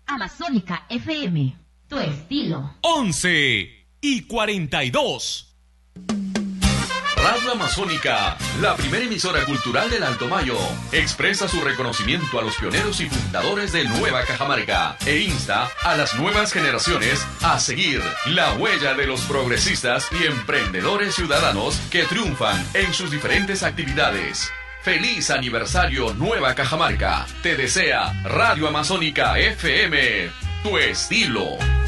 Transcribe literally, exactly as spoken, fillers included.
Amazónica F M, tu estilo. once y cuarenta y dos. Radio Amazónica, la primera emisora cultural del Alto Mayo, expresa su reconocimiento a los pioneros y fundadores de Nueva Cajamarca e insta a las nuevas generaciones a seguir la huella de los progresistas y emprendedores ciudadanos que triunfan en sus diferentes actividades. ¡Feliz aniversario Nueva Cajamarca! Te desea Radio Amazónica F M, tu estilo.